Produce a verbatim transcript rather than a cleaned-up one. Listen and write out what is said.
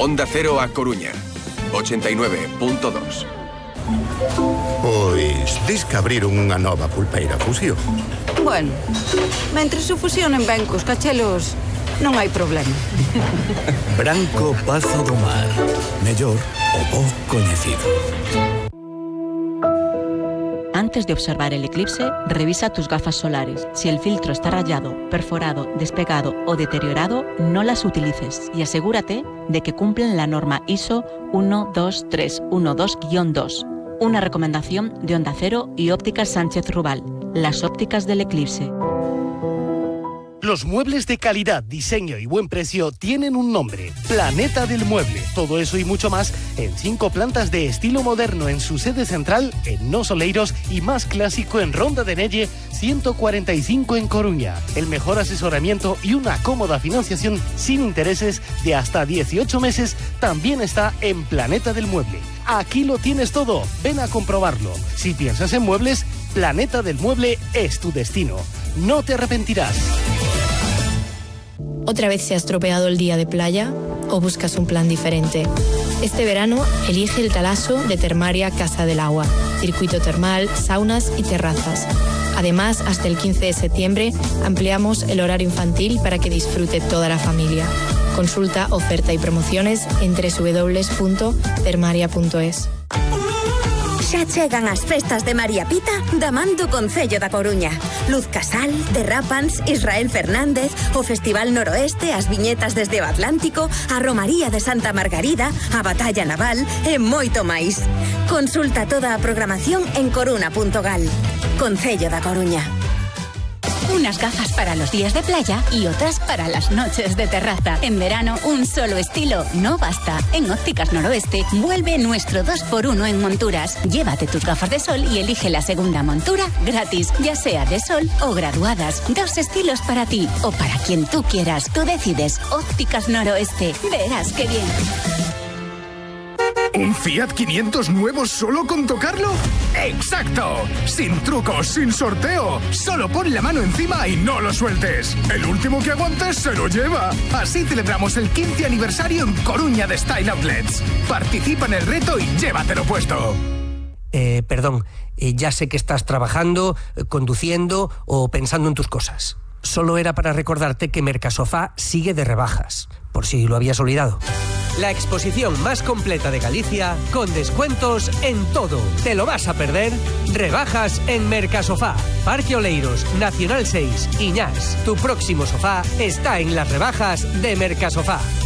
Onda Cero a Coruña, ochenta e nove punto dos. Pois, dis que abriron unha nova pulpeira Fusión. Bueno, mentres se fusionen ben cos cachelos, non hai problema. Branco Pazo do Mar. Mellor o bo coñecido. Antes de observar el eclipse, revisa tus gafas solares. Si el filtro está rayado, perforado, despegado o deteriorado, no las utilices y asegúrate de que cumplen la norma I S O uno dos tres uno dos guión dos. Una recomendación de Onda Cero y Ópticas Sánchez Rubal, las ópticas del eclipse. Los muebles de calidad, diseño y buen precio tienen un nombre: Planeta del Mueble. Todo eso y mucho más en cinco plantas de estilo moderno en su sede central en Nos Oleiros y más clásico en Ronda de Nelle ciento cuarenta y cinco en Coruña. El mejor asesoramiento y una cómoda financiación sin intereses de hasta dieciocho meses también está en Planeta del Mueble. Aquí lo tienes todo, ven a comprobarlo. Si piensas en muebles, Planeta del Mueble es tu destino. No te arrepentirás. ¿Otra vez se ha estropeado el día de playa o buscas un plan diferente? Este verano elige el Talaso de Termaria Casa del Agua. Circuito termal, saunas y terrazas. Además, hasta el quince de septiembre ampliamos el horario infantil para que disfrute toda la familia. Consulta oferta y promociones en doble u doble u doble u punto termaria punto es. Xa chegan as festas de María Pita da man do Concello da Coruña. Luz Casal, Derrapans, Israel Fernández, o Festival Noroeste, as viñetas desde o Atlántico, a Romaría de Santa Margarida, a Batalla Naval e moito máis. Consulta toda a programación en coruna punto gal. Concello da Coruña. Unas gafas para los días de playa y otras para las noches de terraza. En verano, un solo estilo no basta. En Ópticas Noroeste, vuelve nuestro dos por uno en monturas. Llévate tus gafas de sol y elige la segunda montura gratis, ya sea de sol o graduadas. Dos estilos para ti o para quien tú quieras. Tú decides. Ópticas Noroeste. Verás qué bien. ¿Un Fiat quinientos nuevo solo con tocarlo? ¡Exacto! Sin trucos, sin sorteo. Solo pon la mano encima y no lo sueltes. El último que aguantes se lo lleva. Así celebramos el quince aniversario en Coruña de Style Outlets. Participa en el reto y llévatelo puesto. Eh, perdón, eh, ya sé que estás trabajando, eh, conduciendo o pensando en tus cosas. Solo era para recordarte que Mercasofá sigue de rebajas, por si lo habías olvidado. La exposición más completa de Galicia, con descuentos en todo. ¿Te lo vas a perder? Rebajas en Mercasofá. Parque Oleiros, Nacional seis, Iñás. Tu próximo sofá está en las rebajas de Mercasofá.